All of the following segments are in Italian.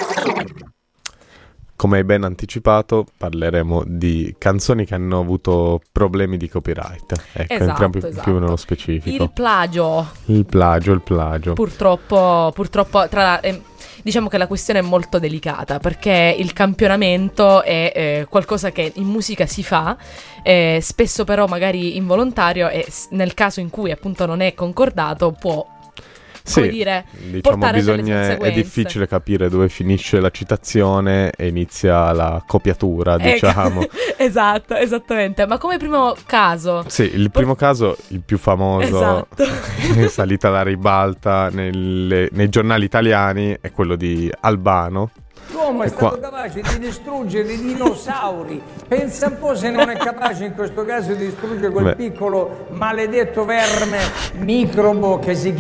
Come hai ben anticipato, parleremo di canzoni che hanno avuto problemi di copyright. Ecco, Esatto, entriamo più nello specifico. Il plagio. Il plagio. Purtroppo diciamo che la questione è molto delicata, perché il campionamento è qualcosa che in musica si fa, spesso però magari involontario, e nel caso in cui appunto non è concordato può, come dire, diciamo, portare delle è conseguenze. difficile capire dove finisce la citazione e inizia la copiatura, diciamo. Esatto, esattamente. Ma come primo caso... Sì, il primo caso, il più famoso, Esatto. è salita alla ribalta nei giornali italiani, è quello di Albano. L'uomo è stato capace di distruggere i dinosauri. Pensa un po' se non è capace in questo caso di distruggere quel piccolo maledetto verme microbo che si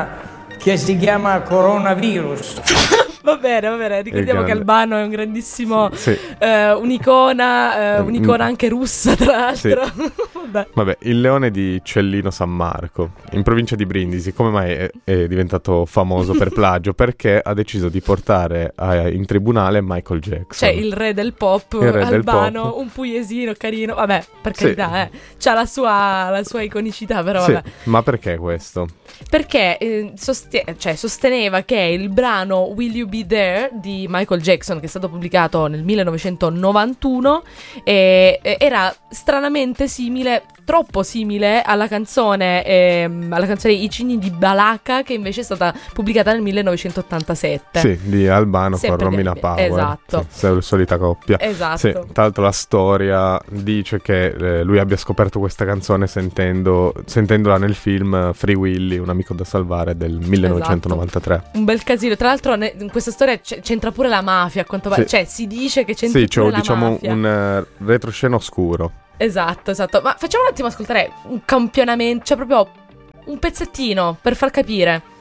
chiama coronavirus. Va bene, ricordiamo che Albano è un grandissimo Sì. un'icona anche russa, tra l'altro. Sì. Vabbè, il leone di Cellino San Marco, in provincia di Brindisi. Come mai è diventato famoso per plagio? Perché ha deciso di portare in tribunale Michael Jackson. Cioè il re del pop, Albano, un pugliesino carino. Vabbè, per carità, c'ha la sua iconicità, però vabbè. Sì, ma perché questo? Perché sosteneva che il brano Will You Be There di Michael Jackson, che è stato pubblicato nel 1991, era stranamente simile, troppo simile alla canzone I Cigni di Balaka, che invece è stata pubblicata nel 1987. Sì, di Albano sempre con Romina Power. Esatto. Sì, solita coppia. Esatto. Sì, tra l'altro la storia dice che lui abbia scoperto questa canzone sentendola nel film Free Willy, un amico da salvare del 1993. Esatto. Un bel casino. Tra l'altro in questa storia c'entra pure la mafia, a quanto pare. Sì. Cioè si dice che c'entra pure la diciamo mafia. un retroscena oscuro. Esatto. Ma facciamo un attimo ascoltare un campionamento, cioè proprio un pezzettino per far capire.